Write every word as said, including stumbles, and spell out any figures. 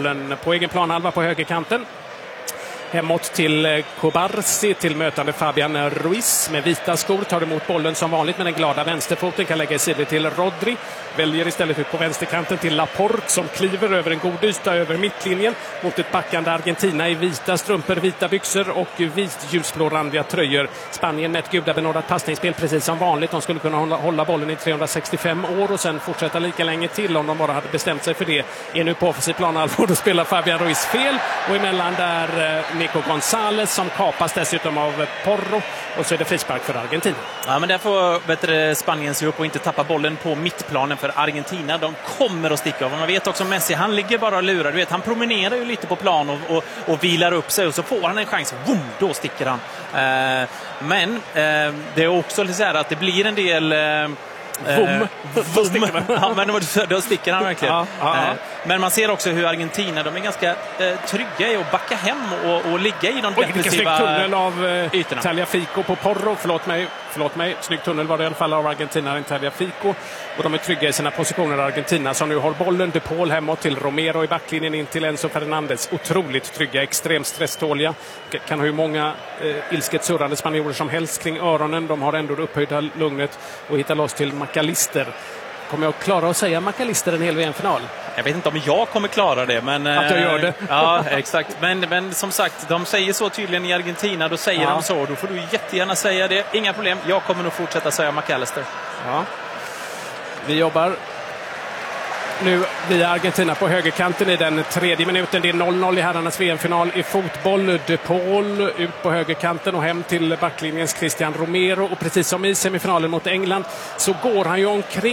bollen på egen planhalva på högerkanten. Hemåt till Kobarsi, till mötande Fabian Ruiz med vita skor. Tar emot bollen som vanligt med den glada vänsterfoten. Kan lägga i sidor till Rodri. Väljer istället ut på vänsterkanten till Laporte som kliver över en god yta över mittlinjen mot ett backande Argentina i vita strumpor, vita byxor och vit ljusblå-randiga tröjor. Spanien med ett gudabenådat passningsspel precis som vanligt. De skulle kunna hålla, hålla bollen i trehundrasextiofem år och sen fortsätta lika länge till om de bara hade bestämt sig för det. Är nu på offensiv planhalva och då spelar Fabian Ruiz fel och emellan där eh, Nico González som kapas dessutom av Porro och så är det frispark för Argentina. Ja, men där får bättre Spanien se upp och inte tappa bollen på mittplanen för Argentina. De kommer att sticka av. Man vet också Messi, han ligger bara och lurar. Du vet, han promenerar ju lite på plan och, och, och vilar upp sig och så får han en chans. Boom, då sticker han. Eh, men eh, det är också så här att det blir en del... Eh, Vom. Vom. Ja, men då sticker han verkligen. Ja, ja, ja. Men man ser också hur Argentina, de är ganska eh, trygga i att backa hem och, och ligga i de Oj, defensiva tunnel av eh, ytorna. Tagliafico på Porro. Förlåt mig, förlåt mig. Snygg tunnel var det i alla fall av Argentina, en Tagliafico. Och de är trygga i sina positioner, Argentina, som nu har bollen. De Paul hemåt till Romero i backlinjen in till Enzo Fernandez. Otroligt trygga, extremt stresståliga. Kan ha hur många eh, ilsket surrande spanjorer som helst kring öronen. De har ändå det upphöjda lugnet och hittar loss till McAllister. Kommer jag klara att säga McAllister en hel V M-final? Jag vet inte om jag kommer klara det, men... Att jag gör det. Ja, exakt. Men, men som sagt, de säger så tydligen i Argentina. Då säger ja. de så. Då får du jättegärna säga det. Inga problem. Jag kommer nog fortsätta säga McAllister. Ja. Vi jobbar nu via Argentina på högerkanten i den tredje minuten. Det är noll noll i herrarnas V M-final i fotboll. De Paul ut på högerkanten och hem till backlinjens Christian Romero. Och precis som i semifinalen mot England så går han ju omkring